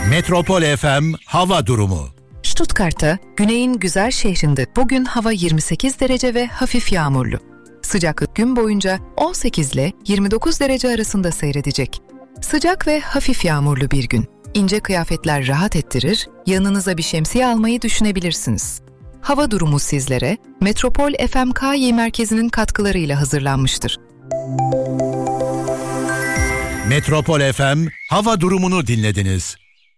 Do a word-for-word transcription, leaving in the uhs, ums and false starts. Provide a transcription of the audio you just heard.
Metropol F M hava durumu. Stuttgart'ta, güneyin güzel şehrinde bugün hava yirmi sekiz derece ve hafif yağmurlu. Sıcaklık gün boyunca on sekiz ile yirmi dokuz derece arasında seyredecek. Sıcak ve hafif yağmurlu bir gün. İnce kıyafetler rahat ettirir, yanınıza bir şemsiye almayı düşünebilirsiniz. Hava durumu sizlere Metropol F M K Y merkezinin katkılarıyla hazırlanmıştır. Metropol F M hava durumunu dinlediniz.